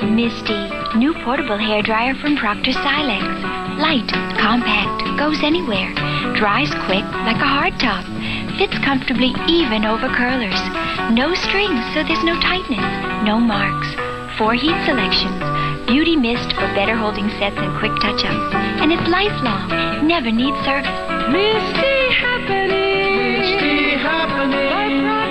Misty, new portable hairdryer from Proctor Silex. Light, compact, goes anywhere. Dries quick like a hard top. Fits comfortably even over curlers. No strings, so there's no tightness, no marks. 4 heat selections. Beauty mist for better holding sets and quick touch-ups. And it's lifelong, never needs service. Misty happening. Misty happening. By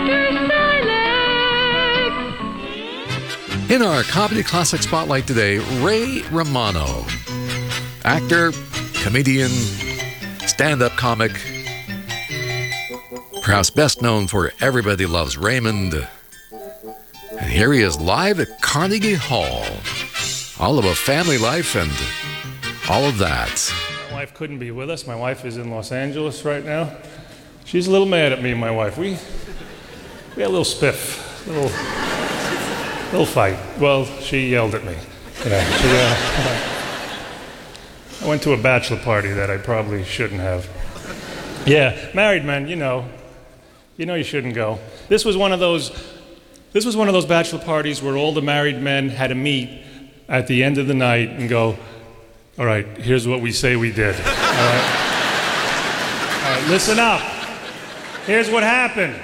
Proctor Silex. In our Comedy Classic Spotlight today, Ray Romano. Actor, comedian, stand-up comic. Perhaps best known for Everybody Loves Raymond. And here he is live at Carnegie Hall. All about family life and all of that. My wife couldn't be with us. My wife is in Los Angeles right now. She's a little mad at me and my wife. We had a little spiff, little fight. Well, she yelled at me. I went to a bachelor party that I probably shouldn't have. Yeah, married men, you know you shouldn't go. This was one of those bachelor parties where all the married men had to meet at the end of the night and go, all right, here's what we say we did. All right, listen up. Here's what happened.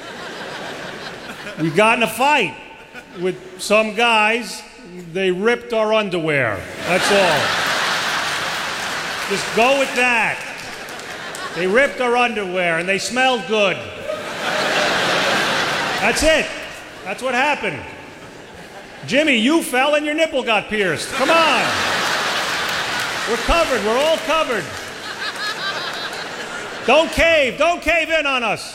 We got in a fight with some guys. They ripped our underwear. That's all. Just go with that. They ripped our underwear and they smelled good. That's it. That's what happened. Jimmy, you fell and your nipple got pierced. Come on. We're covered. We're all covered. Don't cave. Don't cave in on us.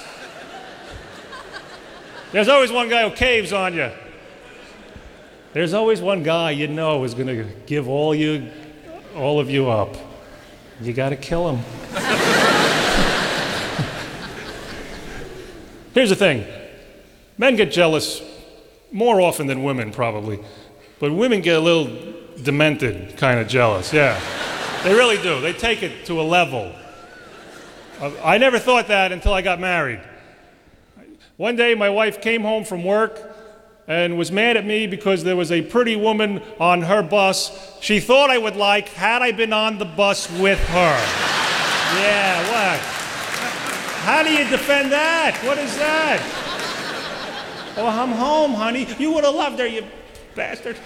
There's always one guy who caves on you. There's always one guy you know is going to give all of you up. You got to kill him. Here's the thing. Men get jealous more often than women, probably. But women get a little demented kind of jealous, yeah. They really do. They take it to a level. I never thought that until I got married. One day, my wife came home from work and was mad at me because there was a pretty woman on her bus she thought I would like had I been on the bus with her. Yeah, what? How do you defend that? What is that? Oh, I'm home, honey. You would have loved her, you bastard.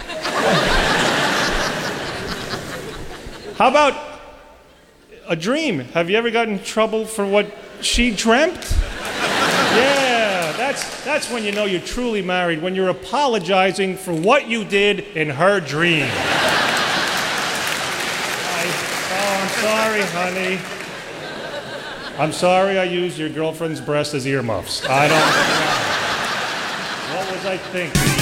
How about a dream? Have you ever gotten in trouble for what she dreamt? Yeah, that's when you know you're truly married, when you're apologizing for what you did in her dream. I'm sorry, honey. I'm sorry I used your girlfriend's breast as earmuffs. I don't know. What was I thinking?